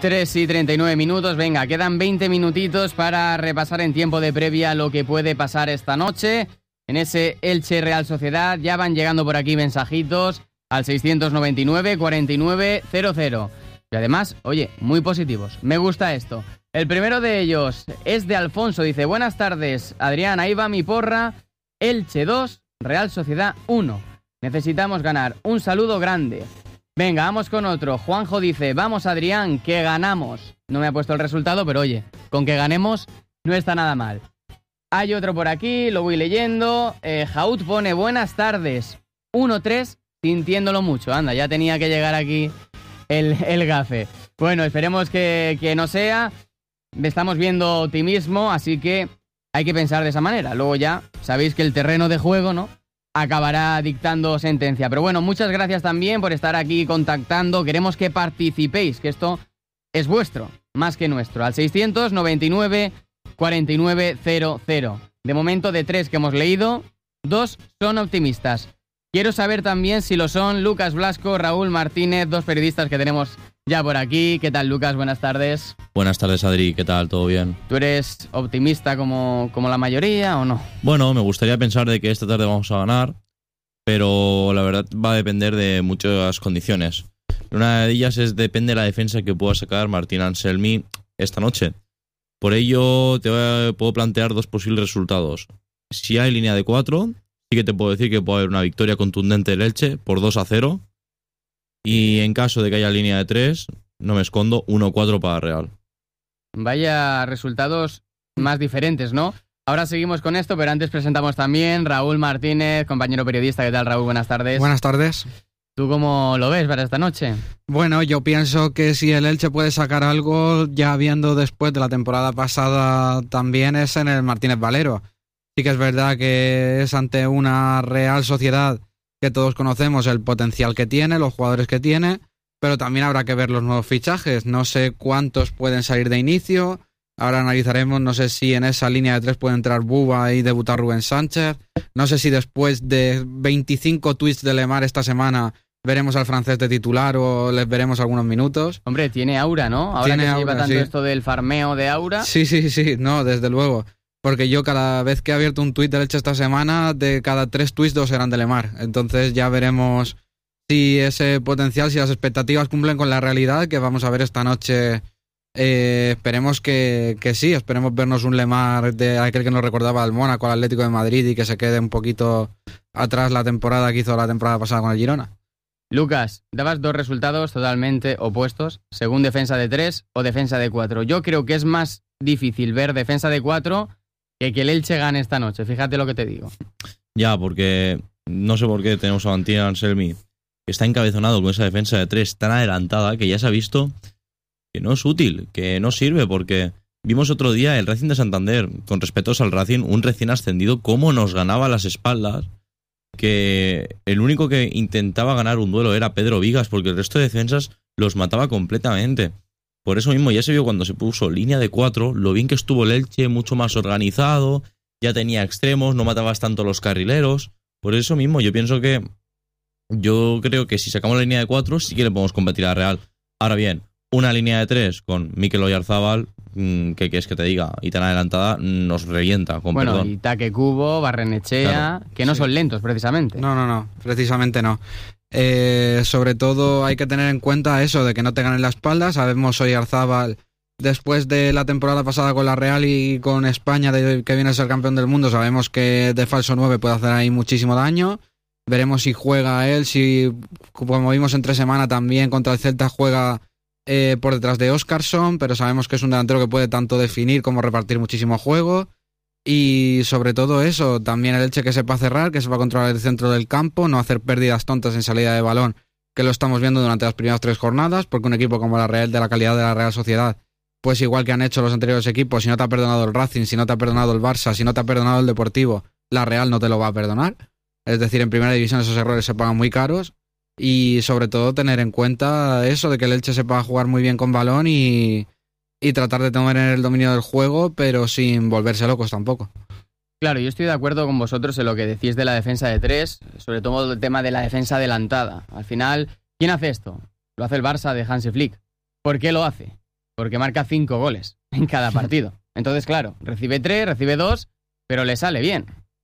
3:39. Venga, quedan 20 minutitos para repasar en tiempo de previa lo que puede pasar esta noche en ese Elche Real Sociedad. Ya van llegando por aquí mensajitos al 699 49 00. Y además, oye, muy positivos. Me gusta esto. El primero de ellos es de Alfonso. Dice: buenas tardes, Adrián, ahí va mi porra. Elche 2, Real Sociedad 1. Necesitamos ganar. Un saludo grande. Venga, vamos con otro. Juanjo dice: vamos, Adrián, que ganamos. No me ha puesto el resultado, pero oye, con que ganemos no está nada mal. Hay otro por aquí, lo voy leyendo. Jaud pone: buenas tardes. 1-3, sintiéndolo mucho. Anda, ya tenía que llegar aquí el gafe. Bueno, esperemos que no sea. Estamos viendo optimismo, así que hay que pensar de esa manera. Luego ya sabéis que el terreno de juego, ¿no?, acabará dictando sentencia. Pero bueno, muchas gracias también por estar aquí contactando. Queremos que participéis, que esto es vuestro, más que nuestro. Al 699 49 00. De momento, de 3 que hemos leído, 2 son optimistas. Quiero saber también si lo son Lucas Blasco, Raúl Martínez, 2 periodistas que tenemos ya por aquí. ¿Qué tal, Lucas? Buenas tardes. Buenas tardes, Adri. ¿Qué tal? ¿Todo bien? ¿Tú eres optimista como la mayoría o no? Bueno, me gustaría pensar de que esta tarde vamos a ganar, pero la verdad va a depender de muchas condiciones. Una de ellas depende de la defensa que pueda sacar Martín Anselmi esta noche. Por ello, puedo plantear 2 posibles resultados. Si hay línea de 4, sí que te puedo decir que puede haber una victoria contundente del Elche por 2-0. Y en caso de que haya línea de 3, no me escondo, 1-4 para Real. Vaya resultados más diferentes, ¿no? Ahora seguimos con esto, pero antes presentamos también Raúl Martínez, compañero periodista. ¿Qué tal, Raúl? Buenas tardes. Buenas tardes. ¿Tú cómo lo ves para esta noche? Bueno, yo pienso que si el Elche puede sacar algo, ya viendo después de la temporada pasada, también es en el Martínez Valero. Sí que es verdad que es ante una Real Sociedad que todos conocemos el potencial que tiene, los jugadores que tiene, pero también habrá que ver los nuevos fichajes. No sé cuántos pueden salir de inicio. Ahora analizaremos, no sé si en esa línea de 3 puede entrar Buba y debutar Rubén Sánchez. No sé si después de 25 tweets de Lemar esta semana veremos al francés de titular o les veremos algunos minutos. Hombre, tiene aura, ¿no? Ahora tiene que se lleva tanto esto del farmeo de aura. Sí, no, desde luego. Porque yo cada vez que he abierto un tuit del Elche esta semana, de cada 3 tweets 2 eran de Lemar. Entonces ya veremos si ese potencial, si las expectativas cumplen con la realidad que vamos a ver esta noche. Esperemos que sí, esperemos vernos un Lemar de aquel que nos recordaba al Mónaco, al Atlético de Madrid, y que se quede un poquito atrás la temporada que hizo la temporada pasada con el Girona. Lucas, dabas 2 resultados totalmente opuestos, según defensa de 3 o defensa de 4. Yo creo que es más difícil ver defensa de 4 que el Elche gane esta noche. Fíjate lo que te digo. Ya, porque no sé por qué tenemos a Martín Anselmi, que está encabezonado con esa defensa de 3 tan adelantada que ya se ha visto que no es útil, que no sirve, porque vimos otro día el Racing de Santander, con respetos al Racing, un recién ascendido, cómo nos ganaba a las espaldas, que el único que intentaba ganar un duelo era Pedro Vigas, porque el resto de defensas los mataba completamente. Por eso mismo ya se vio cuando se puso línea de 4, lo bien que estuvo el Elche, mucho más organizado, ya tenía extremos, no matabas tanto a los carrileros. Por eso mismo yo creo que si sacamos la línea de 4 sí que le podemos competir a Real. Ahora bien, una línea de 3 con Mikel Oyarzábal, ¿qué quieres que te diga? Y tan adelantada, nos revienta, con perdón. Bueno, y Taque Cubo, Barrenechea, claro, que no son lentos precisamente. No, precisamente no. Sobre todo hay que tener en cuenta eso de que no te ganen la espalda. Sabemos Oyarzábal, después de la temporada pasada con la Real y con España, que viene a ser campeón del mundo, sabemos que de falso 9 puede hacer ahí muchísimo daño. Veremos si juega él, si, como vimos entre semana también contra el Celta, juega por detrás de Óscarson, pero sabemos que es un delantero que puede tanto definir como repartir muchísimo juego. Y sobre todo eso, también el Elche que sepa cerrar, que sepa controlar el centro del campo, no hacer pérdidas tontas en salida de balón, que lo estamos viendo durante las primeras 3 jornadas, porque un equipo como la Real, de la calidad de la Real Sociedad, pues igual que han hecho los anteriores equipos, si no te ha perdonado el Racing, si no te ha perdonado el Barça, si no te ha perdonado el Deportivo, la Real no te lo va a perdonar. Es decir, en primera división esos errores se pagan muy caros. Y sobre todo tener en cuenta eso, de que el Elche sepa jugar muy bien con balón y tratar de tener el dominio del juego, pero sin volverse locos tampoco. Claro, yo estoy de acuerdo con vosotros en lo que decís de la defensa de 3, sobre todo el tema de la defensa adelantada. Al final, ¿quién hace esto? Lo hace el Barça de Hansi Flick. ¿Por qué lo hace? porque marca 5 goles en cada partido. Entonces, claro, recibe 3, recibe 2, pero le sale bien.